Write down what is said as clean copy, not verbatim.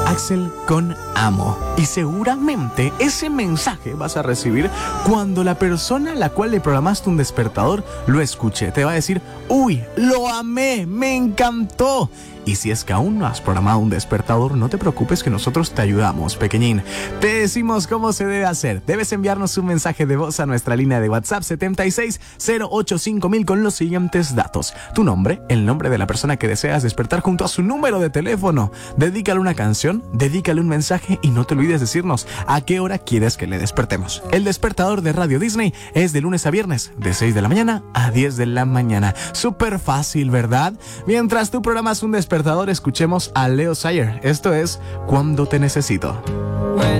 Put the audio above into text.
Axel con Amo. Y seguramente ese mensaje vas a recibir cuando la persona a la cual le programaste un despertador lo escuche. Te va a decir, uy, lo amé, me encantó. Y si es que aún no has programado un despertador, no te preocupes que nosotros te ayudamos, pequeñín. Te decimos cómo se debe hacer. Debes enviarnos un mensaje de voz a nuestra línea de WhatsApp 76085000 con los siguientes datos. Tu nombre, el nombre de la persona que deseas despertar junto a su número de teléfono. Dedícale una canción, dedícale un mensaje y no te olvides decirnos a qué hora quieres que le despertemos. El despertador de Radio Disney es de lunes a viernes, de 6 de la mañana a 10 de la mañana. Súper fácil, ¿verdad? Mientras tú programas un despertador, escuchemos a Leo Sayer. Esto es Cuando te necesito.